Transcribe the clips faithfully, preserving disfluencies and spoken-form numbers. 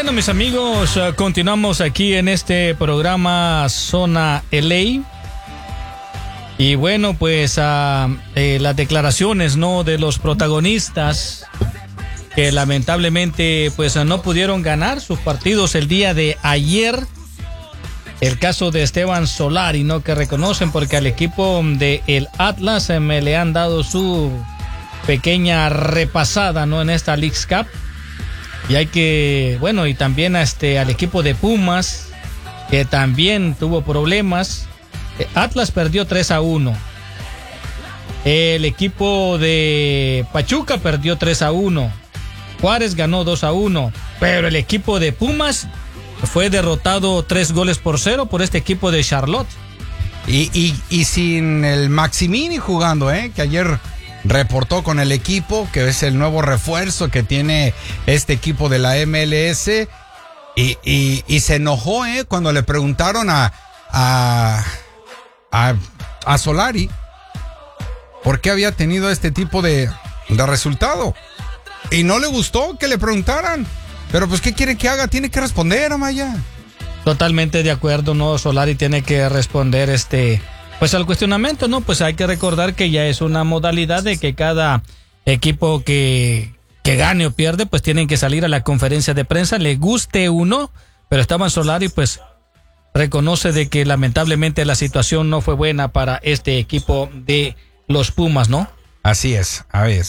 Bueno, mis amigos, uh, continuamos aquí en este programa Zona L A. Y bueno, pues uh, eh, las declaraciones, ¿no?, de los protagonistas que lamentablemente pues uh, no pudieron ganar sus partidos el día de ayer. El caso de Esteban Solari, ¿no?, que reconocen porque al equipo de el Atlas eh, me le han dado su pequeña repasada, ¿no?, en esta Leagues Cup. Y hay que, bueno, y también a este, al equipo de Pumas, que también tuvo problemas. Atlas perdió tres a uno. El equipo de Pachuca perdió tres a uno. Juárez ganó dos a uno. Pero el equipo de Pumas fue derrotado tres goles por cero por este equipo de Charlotte. Y, y, y sin el Maximini jugando, ¿eh? Que ayer reportó con el equipo, que es el nuevo refuerzo que tiene este equipo de la M L S. Y, y, y se enojó, ¿eh? Cuando le preguntaron a, a, a, a Solari por qué había tenido este tipo de, de resultado. Y no le gustó que le preguntaran. Pero pues, ¿qué quiere que haga? Tiene que responder, Amaya. Totalmente de acuerdo, ¿no? Solari tiene que responder este, pues al cuestionamiento, ¿no? Pues hay que recordar que ya es una modalidad de que cada equipo que, que gane o pierde, pues tienen que salir a la conferencia de prensa, le guste uno, pero Esteban Solari pues reconoce de que lamentablemente la situación no fue buena para este equipo de los Pumas, ¿no? Así es, a ver.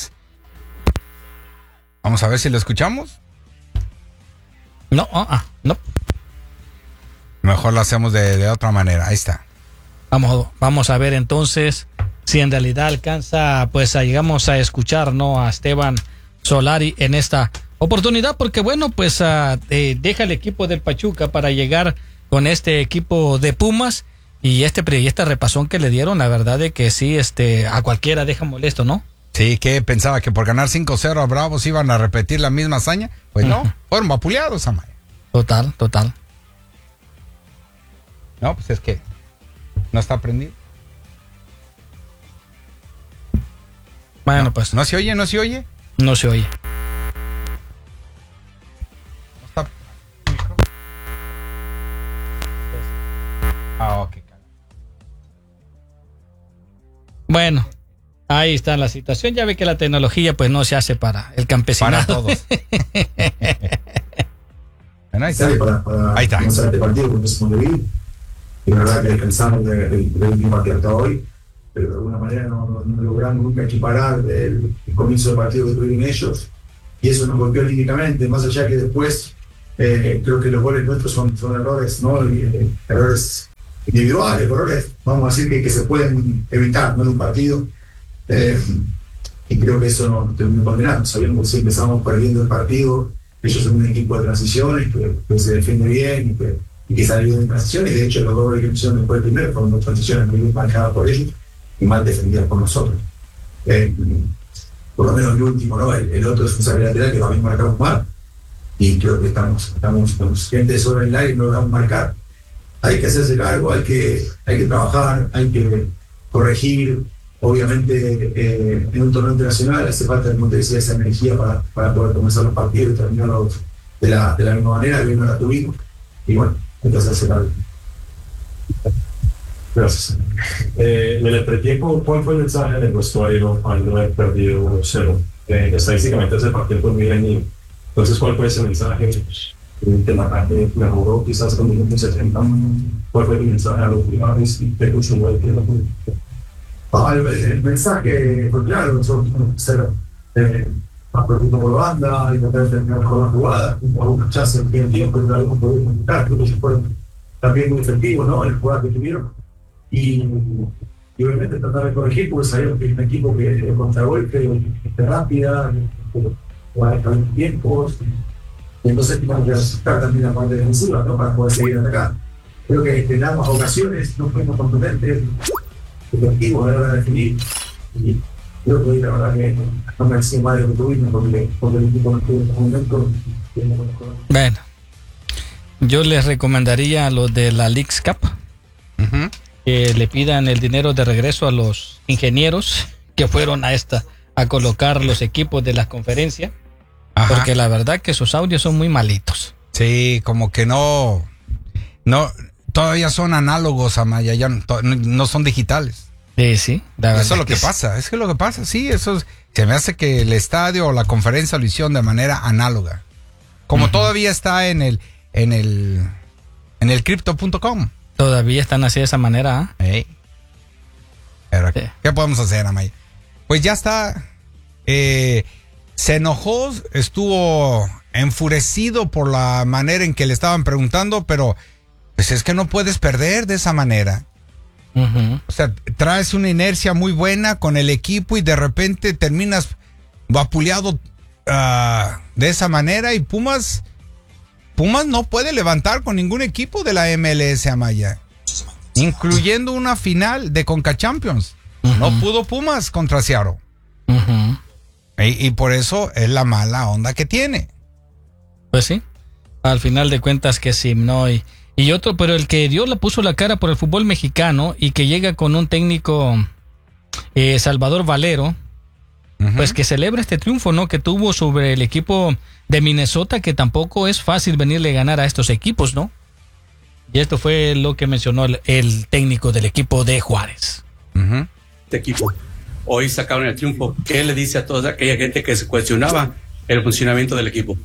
Vamos a ver si lo escuchamos. No, uh, uh, no. Mejor lo hacemos de, de otra manera. Ahí está. Vamos, vamos a ver entonces si en realidad alcanza, pues a, llegamos a escuchar, ¿no?, a Esteban Solari en esta oportunidad, porque bueno, pues uh, eh, deja el equipo del Pachuca para llegar con este equipo de Pumas y este y esta repasón que le dieron, la verdad de que sí, este, a cualquiera deja molesto, ¿no? Sí, que pensaba que por ganar cinco cero a Bravos iban a repetir la misma hazaña. Pues no, uh-huh. Fueron vapuleados, Amaya. Total, total. No, pues es que no está prendido. Bueno, no, pues. ¿No se oye? ¿No se oye? No se oye. No está. Ah, ok. Bueno. Ahí está la situación. Ya ve que la tecnología pues no se hace para el campesinado. Para todos. Bueno, ahí está. Para, para ahí está. comenzar este partido con ese Montevideo. Y la verdad que descansamos del de, de último partido hasta hoy, pero de alguna manera no, no, no logramos nunca equiparar el, el comienzo del partido que tuvieron ellos. Y eso nos golpeó límicamente, más allá que después eh, creo que los goles nuestros son, son errores, ¿no? Y, eh, errores individuales, errores, vamos a decir que, que se pueden evitar, ¿no?, en un partido. Eh, y creo que eso no terminó condenando. Sabíamos que si empezamos perdiendo el partido, ellos son un equipo de transiciones que, que se defiende bien y que, y que sale bien en transiciones. De hecho, los dos goles que hicieron después del primero fueron dos transiciones muy bien manejadas por ellos y mal defendidas por nosotros. Eh, por lo menos el último, ¿no? El, el otro es un saque lateral que también marcamos mal. Y creo que estamos, estamos conscientes sobre el aire y no logramos marcar. Hay que hacerse cargo, hay que, hay que trabajar, hay que corregir. Obviamente, eh, en un torneo internacional hace falta, como te decía, esa energía para, para poder comenzar los partidos y terminarlos de la, de la misma manera, que no la tuvimos. Y bueno, hay que hacerse cargo. Gracias. Eh, en el entretiempo, ¿cuál fue el mensaje del vestuario al no haber perdido uno cero? Eh, estadísticamente ese partido fue muy reñido. Entonces, ¿cuál fue ese mensaje? De la parte mejoró quizás con minutos setenta. ¿Cuál fue el mensaje a los jugadores y qué consumó el tiempo? Ah, el, el mensaje fue claro, nosotros tenemos que ser eh, más profundo por la banda y tratar de terminar con la jugada, algunas chances en el tiempo, pero algo podemos comentar, creo que ellos fueron también muy efectivos, ¿no?, en el jugar que tuvieron. Y, y obviamente tratar de corregir, porque sabemos que es un equipo que es contragolpe, que es rápida, que juega en tiempos, y entonces tenemos que aceptar también la parte defensiva, ¿no?, para poder seguir atacando. Creo que en ambas ocasiones no fuimos contundentes, efectivos a la hora de definir, y creo que hoy la verdad que no me decía más de lo que tuvimos porque, porque el equipo no tuvo en este momento. Bueno, yo les recomendaría a los de la Leagues Cup uh-huh. que le pidan el dinero de regreso a los ingenieros que fueron a esta a colocar los equipos de la conferencia, Ajá. porque la verdad que sus audios son muy malitos. Sí, como que no, no, todavía son análogos, Amaya, ya no, no son digitales. Sí, sí. Eso es lo que pasa, es que lo que pasa, sí, eso es, se me hace que el estadio o la conferencia lo hicieron de manera análoga. Como uh-huh. todavía está en el, en el, en el crypto punto com. Todavía están así de esa manera, ¿eh? Hey. Pero, sí. ¿qué podemos hacer, Amaya? Pues ya está, eh, se enojó, estuvo enfurecido por la manera en que le estaban preguntando, pero pues es que no puedes perder de esa manera. Uh-huh. O sea, traes una inercia muy buena con el equipo y de repente terminas vapuleado uh, de esa manera y Pumas Pumas no puede levantar con ningún equipo de la M L S, Amaya, incluyendo una final de Conca Champions. Uh-huh. No pudo Pumas contra Seattle. Uh-huh. y, y por eso es la mala onda que tiene. Pues sí, al final de cuentas que sí, no y Y otro, pero el que dio la puso la cara por el fútbol mexicano y que llega con un técnico eh, Salvador Valero, uh-huh. pues que celebra este triunfo, ¿no? Que tuvo sobre el equipo de Minnesota, que tampoco es fácil venirle a ganar a estos equipos, ¿no? Y esto fue lo que mencionó el, el técnico del equipo de Juárez. Uh-huh. Este equipo, hoy sacaron el triunfo. ¿Qué le dice a toda aquella gente que se cuestionaba el funcionamiento del equipo?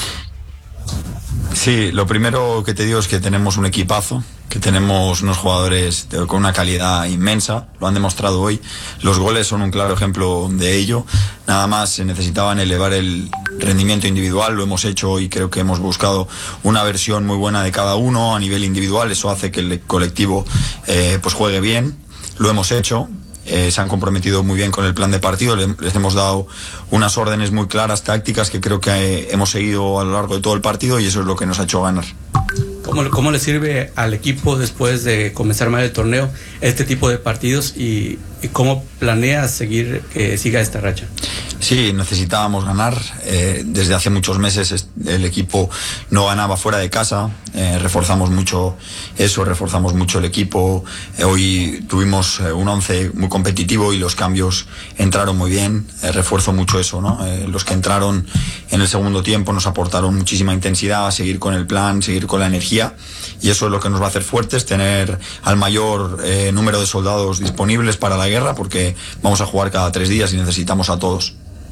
Sí, lo primero que te digo es que tenemos un equipazo, que tenemos unos jugadores de, con una calidad inmensa, lo han demostrado hoy. Los goles son un claro ejemplo de ello. Nada más se necesitaban elevar el rendimiento individual, lo hemos hecho y creo que hemos buscado una versión muy buena de cada uno a nivel individual. Eso hace que el colectivo eh, pues juegue bien, lo hemos hecho. Eh, se han comprometido muy bien con el plan de partido, les, les hemos dado unas órdenes muy claras, tácticas, que creo que eh, hemos seguido a lo largo de todo el partido y eso es lo que nos ha hecho ganar. ¿Cómo, cómo le sirve al equipo después de comenzar mal el torneo este tipo de partidos y, y cómo planea seguir que siga esta racha? Sí, necesitábamos ganar. Eh, desde hace muchos meses el equipo no ganaba fuera de casa. Eh, reforzamos mucho eso, reforzamos mucho el equipo. Eh, hoy tuvimos eh, un once muy competitivo y los cambios entraron muy bien. Eh, refuerzo mucho eso, ¿no? Eh, los que entraron en el segundo tiempo nos aportaron muchísima intensidad, seguir con el plan, seguir con la energía. Y eso es lo que nos va a hacer fuertes, tener al mayor eh, número de soldados disponibles para la guerra, porque vamos a jugar cada tres días y necesitamos a todos.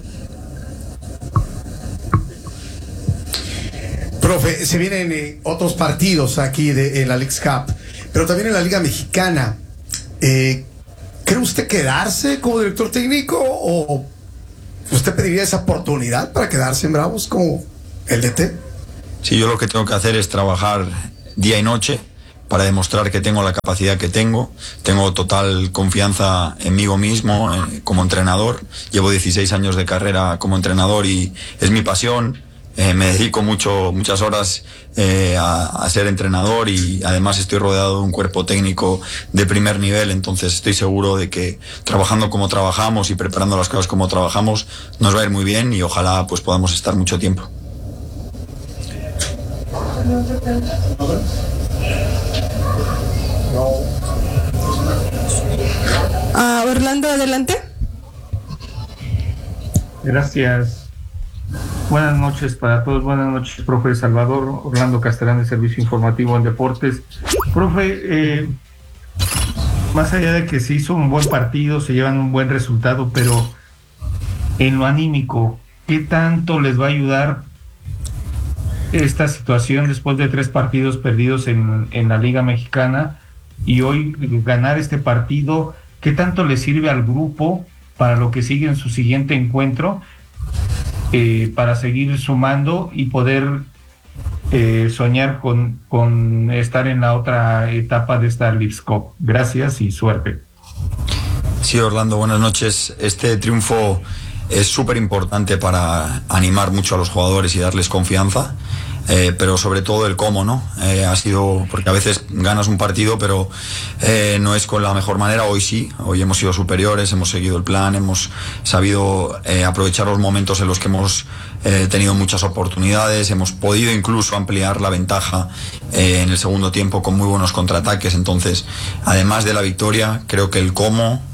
Profe, se vienen eh, otros partidos aquí de, en la Leagues Cup, pero también en la Liga Mexicana. Eh, ¿Cree usted quedarse como director técnico o usted pediría esa oportunidad para quedarse en Bravos como el D T? Sí, yo lo que tengo que hacer es trabajar día y noche para demostrar que tengo la capacidad que tengo. Tengo total confianza en mí mismo eh, como entrenador. Llevo dieciséis años de carrera como entrenador y es mi pasión. Eh, me dedico mucho, muchas horas eh, a, a ser entrenador y además estoy rodeado de un cuerpo técnico de primer nivel, entonces estoy seguro de que trabajando como trabajamos y preparando las cosas como trabajamos nos va a ir muy bien y ojalá pues podamos estar mucho tiempo. Uh, Orlando, adelante. Gracias. Buenas noches para todos, buenas noches, profe Salvador. Orlando Castellán, de Servicio Informativo en Deportes. Profe, eh, más allá de que se hizo un buen partido, se llevan un buen resultado, pero en lo anímico, ¿qué tanto les va a ayudar esta situación después de tres partidos perdidos en, en la Liga Mexicana y hoy ganar este partido? ¿Qué tanto le sirve al grupo para lo que sigue en su siguiente encuentro? Eh, para seguir sumando y poder eh, soñar con, con estar en la otra etapa de esta Leagues Cup. Gracias y suerte. Sí, Orlando, buenas noches. Este triunfo es súper importante para animar mucho a los jugadores y darles confianza. Eh, pero sobre todo el cómo, ¿no? Eh, ha sido, porque a veces ganas un partido, pero eh, no es con la mejor manera. Hoy sí, hoy hemos sido superiores, hemos seguido el plan, hemos sabido eh, aprovechar los momentos en los que hemos eh, tenido muchas oportunidades, hemos podido incluso ampliar la ventaja eh, en el segundo tiempo con muy buenos contraataques. Entonces, además de la victoria, creo que el cómo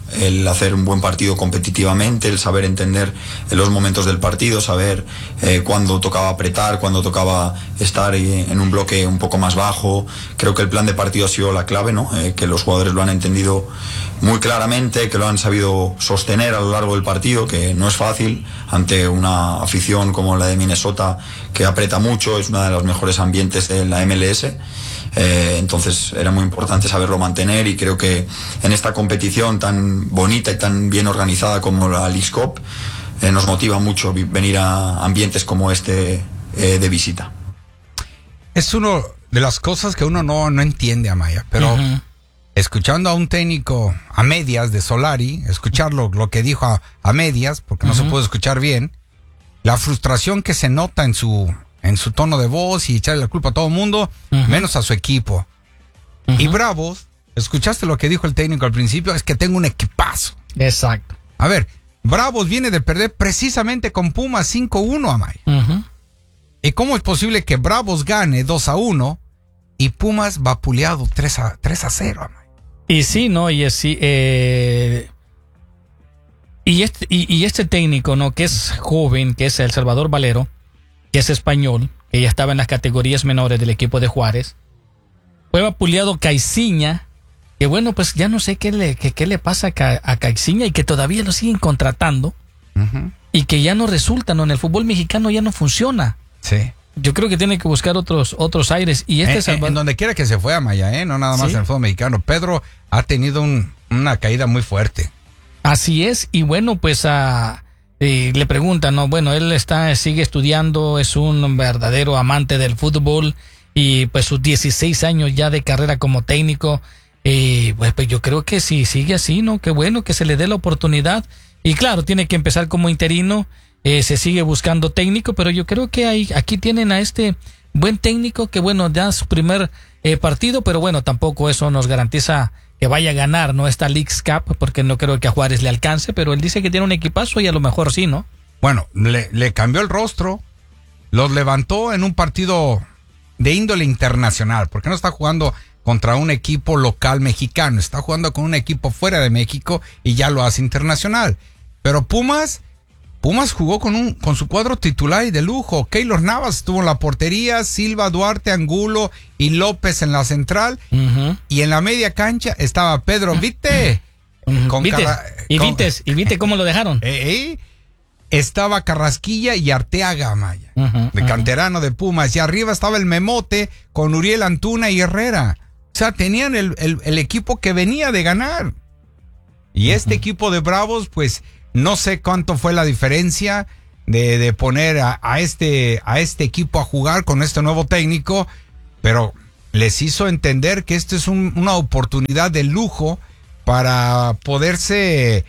el hacer un buen partido competitivamente, el saber entender los momentos del partido, saber eh, cuándo tocaba apretar, cuándo tocaba estar en un bloque un poco más bajo. Creo que el plan de partido ha sido la clave, ¿no? Eh, que los jugadores lo han entendido muy claramente, que lo han sabido sostener a lo largo del partido, que no es fácil ante una afición como la de Minnesota, que aprieta mucho, es uno de los mejores ambientes de la M L S. Eh, entonces era muy importante saberlo mantener, y creo que en esta competición tan bonita y tan bien organizada como la Leagues Cup eh, nos motiva mucho venir a ambientes como este eh, de visita. Es una de las cosas que uno no, no entiende, Amaya, pero uh-huh. escuchando a un técnico a medias de Solari, escucharlo lo que dijo a, a medias, porque no uh-huh. se puede escuchar bien, la frustración que se nota en su en su tono de voz y echarle la culpa a todo el mundo, uh-huh. menos a su equipo. Uh-huh. Y Bravos, escuchaste lo que dijo el técnico al principio, es que tengo un equipazo. Exacto. A ver, Bravos viene de perder precisamente con Pumas cinco uno, Amay. Uh-huh. ¿Y cómo es posible que Bravos gane dos a uno y Pumas vapuleado tres a cero, Amay? Y sí, ¿no? Y así, eh... y, este, y, y este técnico, ¿no? Que es joven, que es El Salvador Valero, que es español, que ya estaba en las categorías menores del equipo de Juárez. Fue vapuleado Caixinha, que bueno, pues ya no sé qué le, qué, qué le pasa a, Ca, a Caixinha, y que todavía lo siguen contratando, uh-huh. y que ya no resulta, ¿no? En el fútbol mexicano ya no funciona. Sí. Yo creo que tiene que buscar otros, otros aires. Y este en, Salvador... en donde quiera que se fue, Amaya, ¿eh? No nada más ¿Sí? en el fútbol mexicano. Pedro ha tenido un, una caída muy fuerte. Así es, y bueno, pues a... Y le preguntan, no, bueno, él está, sigue estudiando, es un verdadero amante del fútbol, y pues sus dieciséis años ya de carrera como técnico, y pues, pues yo creo que si sigue así, ¿no? Qué bueno que se le dé la oportunidad, y claro, tiene que empezar como interino, eh, se sigue buscando técnico, pero yo creo que hay, aquí tienen a este buen técnico que bueno, da su primer eh, partido, pero bueno, tampoco eso nos garantiza que vaya a ganar, ¿no? Esta Leagues Cup, porque no creo que a Juárez le alcance, pero él dice que tiene un equipazo y a lo mejor sí, ¿no? Bueno, le, le cambió el rostro, los levantó en un partido de índole internacional, porque no está jugando contra un equipo local mexicano, está jugando con un equipo fuera de México y ya lo hace internacional. Pero Pumas, Pumas jugó con un con su cuadro titular y de lujo. Keylor Navas estuvo en la portería, Silva, Duarte, Angulo y López en la central. Uh-huh. Y en la media cancha estaba Pedro Vite. Uh-huh. Con Vites. Carra- y con... Vites, y Vite, ¿cómo lo dejaron? Eh, eh, estaba Carrasquilla y Arteaga, Maya, uh-huh, de canterano uh-huh. de Pumas. Y arriba estaba el Memote con Uriel Antuna y Herrera. O sea, tenían el, el, el equipo que venía de ganar. Y uh-huh. este equipo de Bravos, pues... No sé cuánto fue la diferencia de, de poner a, a, este, a este equipo a jugar con este nuevo técnico, pero les hizo entender que esto es un, una oportunidad de lujo para poderse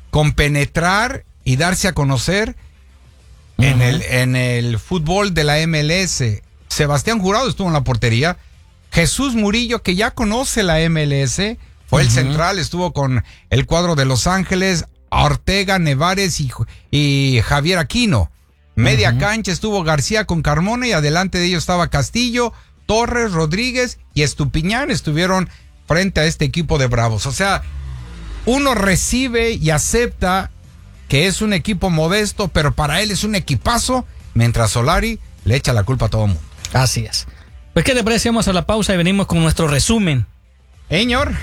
compenetrar y darse a conocer uh-huh. en, el, en el fútbol de la M L S. Sebastián Jurado estuvo en la portería. Jesús Murillo, que ya conoce la M L S, fue uh-huh. el central, estuvo con el cuadro de Los Ángeles. Ortega, Nevares y, y Javier Aquino. Media uh-huh. cancha estuvo García con Carmona, y adelante de ellos estaba Castillo, Torres, Rodríguez y Estupiñán. Estuvieron frente a este equipo de Bravos. O sea, uno recibe y acepta que es un equipo modesto, pero para él es un equipazo, mientras Solari le echa la culpa a todo el mundo. Así es. Pues qué te parece, vamos a la pausa y venimos con nuestro resumen. Señor.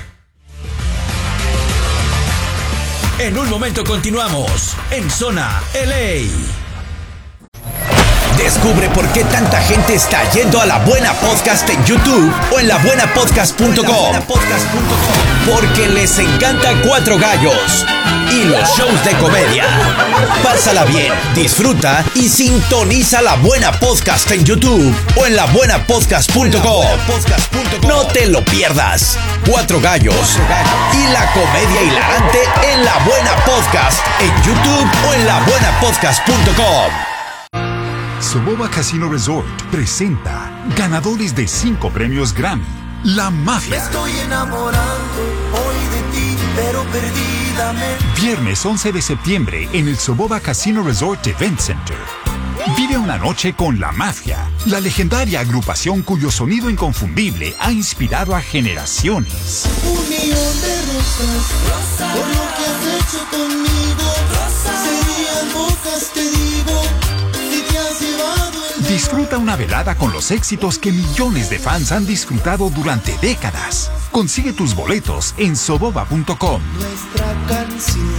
En un momento continuamos en Zona L A. Descubre por qué tanta gente está yendo a La Buena Podcast en YouTube o en la buena podcast punto com. Porque les encanta Cuatro Gallos y los shows de comedia. Pásala bien, disfruta y sintoniza La Buena Podcast en YouTube o en la buena podcast punto com. No te lo pierdas. Cuatro Gallos y la comedia hilarante en La Buena Podcast en YouTube o en la buena podcast punto com. Soboba Casino Resort presenta ganadores de cinco premios Grammy. La Mafia. Me estoy enamorando hoy de ti, pero perdidamente. Viernes once de septiembre en el Soboba Casino Resort Event Center. Vive una noche con La Mafia, la legendaria agrupación cuyo sonido inconfundible ha inspirado a generaciones. Un millón de rosas, por lo que has hecho conmigo, serían pocas, te digo, si te has llevado el... Disfruta una velada con los éxitos que millones de fans han disfrutado durante décadas. Consigue tus boletos en soboba punto com. Nuestra canción,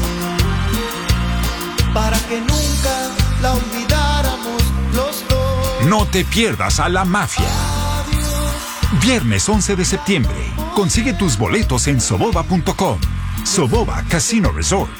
para que nunca la olvidáramos los dos. No te pierdas a La Mafia. Viernes once de septiembre. Consigue tus boletos en soboba punto com. Soboba Casino Resort.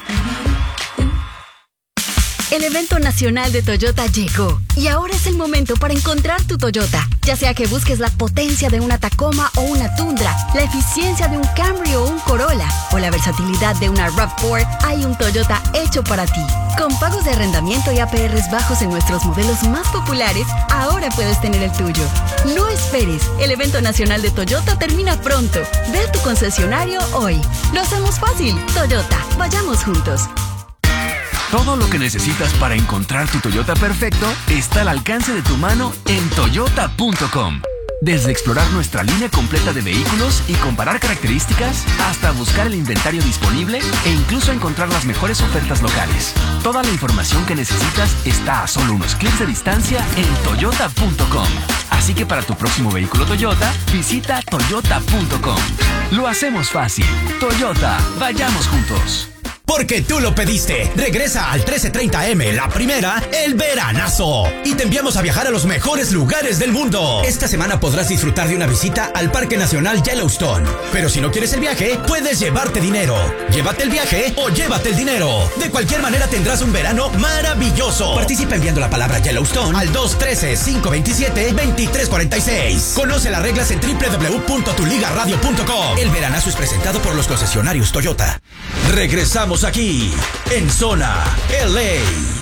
El evento nacional de Toyota llegó y ahora es el momento para encontrar tu Toyota. Ya sea que busques la potencia de una Tacoma o una Tundra, la eficiencia de un Camry o un Corolla o la versatilidad de una RAV cuatro, hay un Toyota hecho para ti. Con pagos de arrendamiento y A P Rs bajos en nuestros modelos más populares, ahora puedes tener el tuyo. No esperes, el evento nacional de Toyota termina pronto. Ve a tu concesionario hoy. Lo hacemos fácil. Toyota, vayamos juntos. Todo lo que necesitas para encontrar tu Toyota perfecto está al alcance de tu mano en toyota punto com. Desde explorar nuestra línea completa de vehículos y comparar características, hasta buscar el inventario disponible e incluso encontrar las mejores ofertas locales. Toda la información que necesitas está a solo unos clics de distancia en toyota punto com. Así que para tu próximo vehículo Toyota, visita toyota punto com. Lo hacemos fácil. Toyota, vayamos juntos. Porque tú lo pediste. Regresa al trece treinta eme, la primera, el veranazo. Y te enviamos a viajar a los mejores lugares del mundo. Esta semana podrás disfrutar de una visita al Parque Nacional Yellowstone. Pero si no quieres el viaje, puedes llevarte dinero. Llévate el viaje o llévate el dinero. De cualquier manera tendrás un verano maravilloso. Participa enviando la palabra Yellowstone al dos uno tres, cinco dos siete, dos tres cuatro seis. Conoce las reglas en doble u doble u doble u punto tu liga radio punto com. El veranazo es presentado por los concesionarios Toyota. Regresamos aquí en Zona L A.